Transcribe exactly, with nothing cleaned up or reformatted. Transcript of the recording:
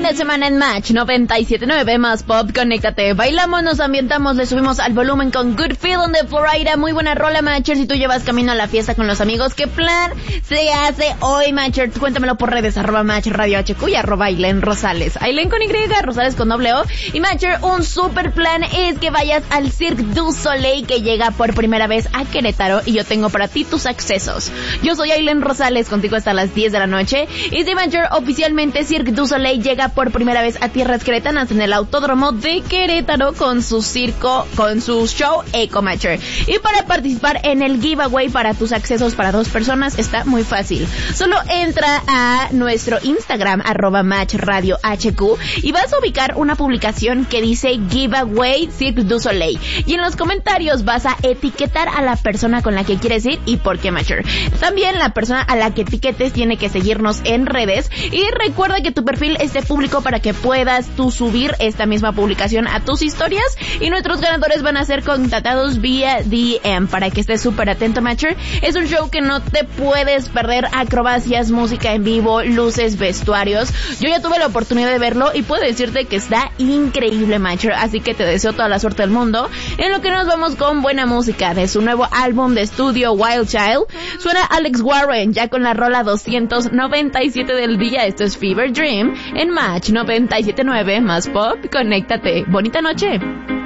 de semana en Match noventa y siete punto nueve más Pop, conéctate. Bailamos, nos ambientamos, le subimos al volumen con Good Feeling de Florida. Muy buena rola, Matcher, si tú llevas camino a la fiesta con los amigos. ¿Qué plan se hace hoy, Matcher? Cuéntamelo por redes, arroba Match Radio H Q y arroba Ailén Rosales. Ailén con Y, Rosales con doble O. Y Matcher, un super plan es que vayas al Cirque du Soleil, que llega por primera vez a Querétaro, y yo tengo para ti tus accesos. Yo soy Ailén Rosales, contigo hasta las diez de la noche. Y sí, Matcher, oficialmente Cirque du Soleil llega por primera vez a tierras queretanas en el Autódromo de Querétaro con su circo, con su show Eco, Matcher. Y para participar en el giveaway para tus accesos para dos personas está muy fácil. Solo entra a nuestro Instagram, arroba Match Radio H Q, y vas a ubicar una publicación que dice Giveaway Cirque du Soleil. Y en los comentarios vas a etiquetar a la persona con la que quieres ir y por qué, Matcher. También la persona a la que etiquetes tiene que seguirnos en redes. Y recuerda que tu perfil esté público para que puedas tú subir esta misma publicación a tus historias, y nuestros ganadores van a ser contactados vía D M para que estés súper atento, Matcher. Es un show que no te puedes perder, acrobacias, música en vivo, luces, vestuarios. Yo ya tuve la oportunidad de verlo y puedo decirte que está increíble, Matcher, así que te deseo toda la suerte del mundo. En lo que nos vamos con buena música de su nuevo álbum de estudio Wild Child, suena Alex Warren ya con la rola doscientos noventa y siete del día. Esto es Fever Dream en Match noventa y siete punto nueve más Pop, conéctate. Bonita noche.